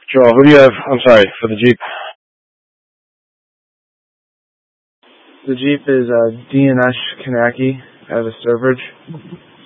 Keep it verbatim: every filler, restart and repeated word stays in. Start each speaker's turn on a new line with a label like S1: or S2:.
S1: Joel, who do you have? I'm sorry, for the Jeep. The Jeep is uh, D N S Kanaki out of Sturbridge.